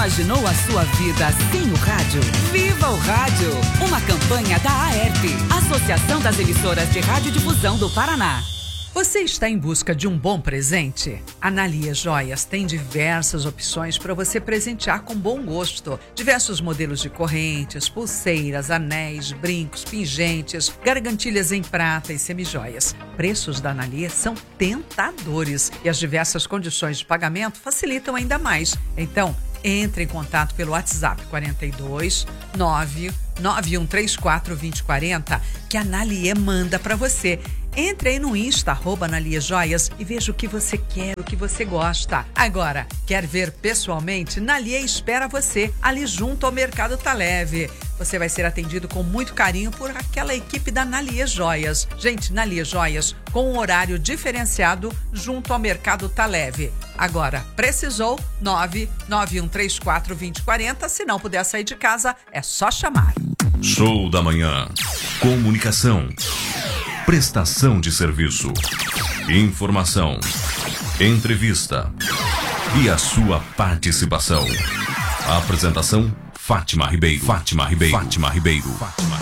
imaginou a sua vida sem o rádio? Viva o Rádio! Uma campanha da AERP, Associação das Emissoras de Radiodifusão do Paraná. Você está em busca de um bom presente? A Analia Joias tem diversas opções para você presentear com bom gosto. Diversos modelos de correntes, pulseiras, anéis, brincos, pingentes, gargantilhas em prata e semijoias. Preços da Analia são tentadores e as diversas condições de pagamento facilitam ainda mais. Então, entre em contato pelo WhatsApp 42 99134 2040 que a Analia manda para você. Entre aí no Insta, @AnaliaJoias e veja o que você quer, o que você gosta. Agora, quer ver pessoalmente? Nalia espera você ali junto ao Mercado Tá Leve. Você vai ser atendido com muito carinho por aquela equipe da Nalia Joias. Gente, Nalia Joias com um horário diferenciado junto ao Mercado Tá Leve. Agora, precisou? 99134 2040. Se não puder sair de casa, é só chamar. Show da Manhã. Comunicação. Prestação de serviço. Informação. Entrevista. E a sua participação. A apresentação: Fátima Ribeiro. Fátima Ribeiro. Fátima Ribeiro.